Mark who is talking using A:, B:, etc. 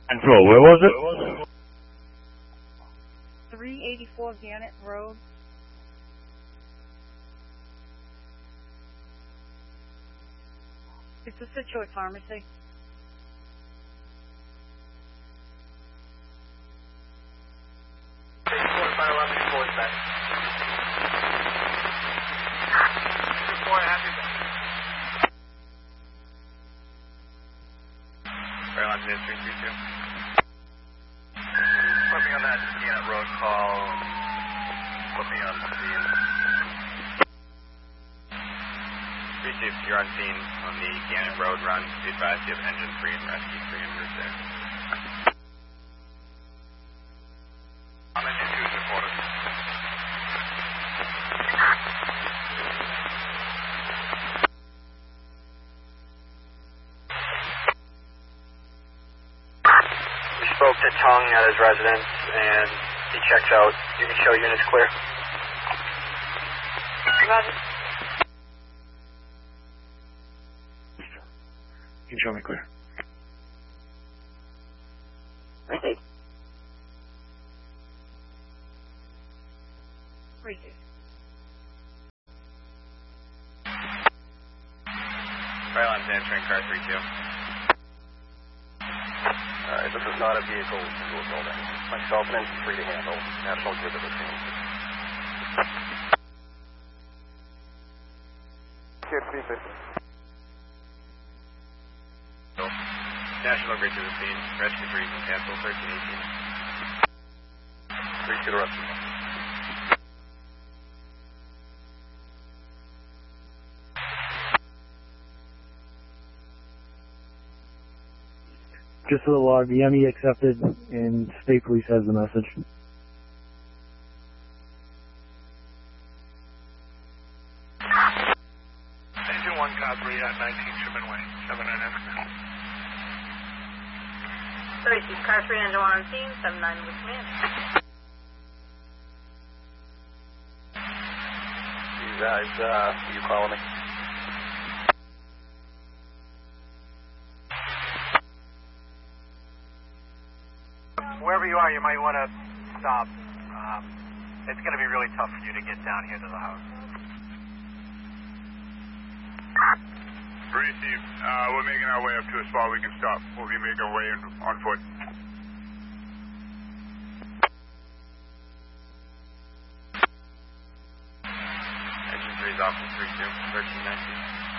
A: Control, where was it?
B: 384 Gannett Road. It's a Situate Pharmacy.
C: Put me on that Gannett Road call. Put me on scene. Received, you're on scene on the Gannett Road run. Be advised you have engine 3 and rescue 3 en route there. I'm engine 2 is reported. We spoke to Tung at his residence, and he checks out. You can show units clear.
B: Roger.
A: You can show me clear.
B: Receive. Receive.
C: Rylan's answering car 3-2. Alright, this is not a vehicle into a building. Myself and engine 3 to handle. National Grid to the scene. Here, 350. National Grid to the scene. Rescue 3 can cancel 1318. 3 to the rescue.
A: Just for the log, the ME accepted, and State Police has the message.
C: Engine 1, car 3 at 19 Sherman Way, 79 Africa.
B: 32, car 3, engine 1 on scene, 79 with command.
C: You guys, you calling me? Wherever you are, you might want to stop. It's going to be really tough for you to get down here to the house.
D: Received. We're making our way up to a spot we can stop. We'll be making our way on foot.